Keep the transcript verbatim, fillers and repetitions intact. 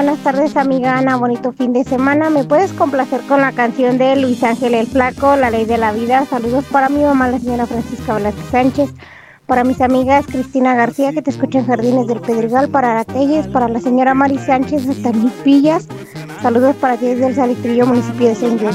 buenas tardes, amiga Ana, bonito fin de semana. ¿Me puedes complacer con la canción de Luis Ángel el Flaco, La Ley de la Vida? Saludos para mi mamá, la señora Francisca Velázquez Sánchez, para mis amigas Cristina García, que te escucha en Jardines del Pedregal, para Aratelles, para la señora Mari Sánchez, hasta Mil Pillas. Saludos para ti desde el Salitrillo, municipio de Saint George.